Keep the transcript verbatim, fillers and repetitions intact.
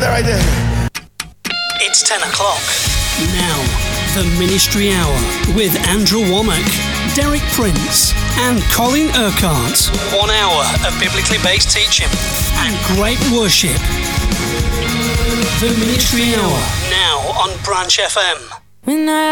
that right there. It's ten o'clock. Now, the Ministry Hour with Andrew Womack, Derek Prince and Colin Urquhart. One hour of biblically based teaching and great worship. The Ministry Hour, now on Branch F M. When I